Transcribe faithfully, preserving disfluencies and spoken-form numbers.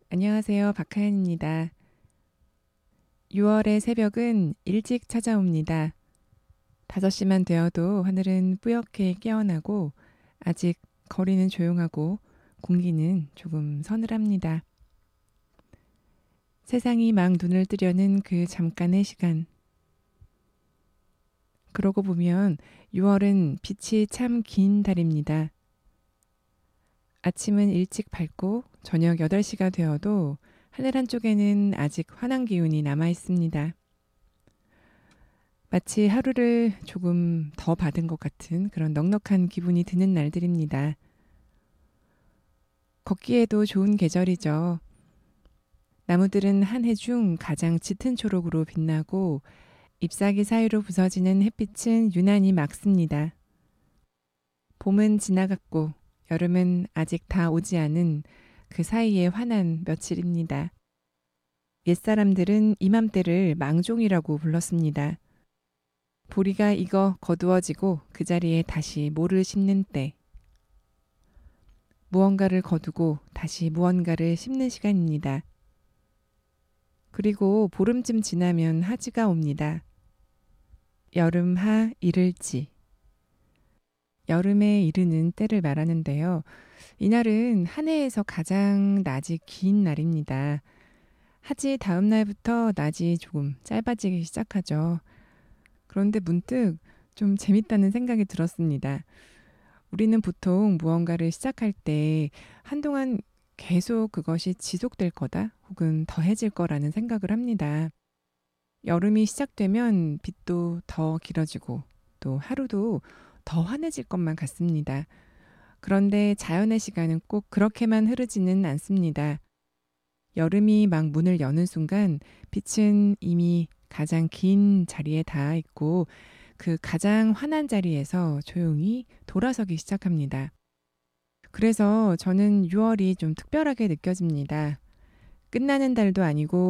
안녕하세요. 박하연입니다. 유월의 새벽은 일찍 찾아옵니다. 다섯 시만 되어도 하늘은 뿌옇게 깨어나고 아직 거리는 조용하고 공기는 조금 서늘합니다. 세상이 막 눈을 뜨려는 그 잠깐의 시간. 그러고 보면 유월은 빛이 참 긴 달입니다. 아침은 일찍 밝고 저녁 여덟 시가 되어도 하늘 한쪽에는 아직 환한 기운이 남아 있습니다. 마치 하루를 조금 더 받은 것 같은 그런 넉넉한 기분이 드는 날들입니다. 걷기에도 좋은 계절이죠. 나무들은 한 해 중 가장 짙은 초록으로 빛나고 잎사귀 사이로 부서지는 햇빛은 유난히 맑습니다. 봄은 지나갔고 여름은 아직 다 오지 않은 그 사이의 환한 며칠입니다. 옛사람들은 이맘때를 망종이라고 불렀습니다. 보리가 익어 거두어지고 그 자리에 다시 모를 심는 때. 무언가를 거두고 다시 무언가를 심는 시간입니다. 그리고 보름쯤 지나면 하지가 옵니다. 여름하 이를지. 여름에 이르는 때를 말하는데요. 이날은 한 해에서 가장 낮이 긴 날입니다. 하지 다음 날부터 낮이 조금 짧아지기 시작하죠. 그런데 문득 좀 재밌다는 생각이 들었습니다. 우리는 보통 무언가를 시작할 때 한동안 계속 그것이 지속될 거다 혹은 더해질 거라는 생각을 합니다. 여름이 시작되면 빛도 더 길어지고 또 하루도 더 환해질 것만 같습니다. 그런데 자연의 시간은 꼭 그렇게만 흐르지는 않습니다. 여름이 막 문을 여는 순간 빛은 이미 가장 긴 자리에 닿아 있고 그 가장 환한 자리에서 조용히 돌아서기 시작합니다. 그래서 저는 유월이 좀 특별하게 느껴집니다. 끝나는 달도 아니고